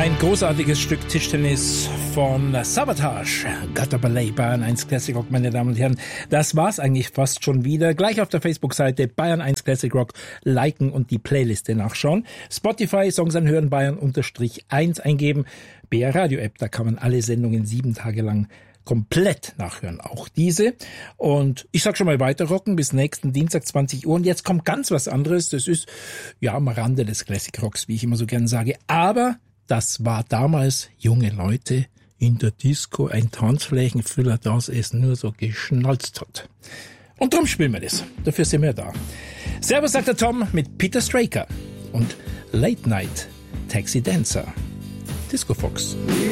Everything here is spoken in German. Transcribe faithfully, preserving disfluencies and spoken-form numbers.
Ein großartiges Stück Tischtennis von Sabotage. Gotta Ballet, Bayern eins Classic Rock, meine Damen und Herren. Das war's eigentlich fast schon wieder. Gleich auf der Facebook-Seite Bayern eins Classic Rock liken und die Playliste nachschauen. Spotify, Songs anhören, Bayern eins eingeben. B R Radio App, da kann man alle Sendungen sieben Tage lang komplett nachhören, auch diese. Und ich sag schon mal weiter rocken bis nächsten Dienstag zwanzig Uhr. Und jetzt kommt ganz was anderes. Das ist ja am Rande des Classic Rocks, wie ich immer so gern sage. Aber das war damals junge Leute in der Disco, ein Tanzflächenfüller, das es nur so geschnalzt hat. Und darum spielen wir das. Dafür sind wir da. Servus, sagt der Tom mit Peter Straker und Late Night Taxi Dancer. Disco Fox.